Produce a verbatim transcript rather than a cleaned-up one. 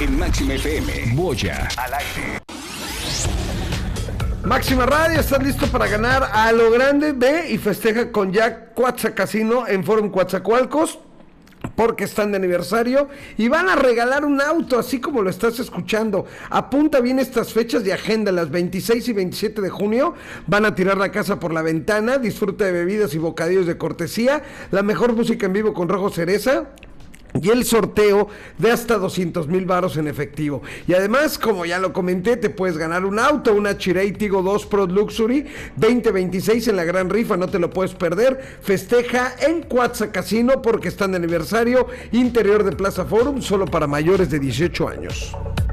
En Máxima F M. Boya al aire. Máxima Radio, ¿estás listo para ganar a lo grande? Ve y festeja con Jack Cuatza Casino en Forum Coatzacoalcos, porque están de aniversario y van a regalar un auto, así como lo estás escuchando. Apunta bien estas fechas de agenda, las veintiséis y veintisiete de junio, van a tirar la casa por la ventana, disfruta de bebidas y bocadillos de cortesía, la mejor música en vivo con Rojo Cereza, y el sorteo de hasta doscientos mil varos en efectivo. Y además, como ya lo comenté, te puedes ganar un auto, una Chirey Tigo dos Pro Luxury veinte veintiséis en la gran rifa, no te lo puedes perder. Festeja en Cuatza Casino porque están de aniversario, interior de Plaza Forum, solo para mayores de dieciocho años.